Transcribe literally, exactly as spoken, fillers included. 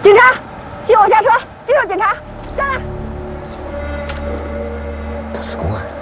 警察，请我下车，接受检查，下来。 他是公安。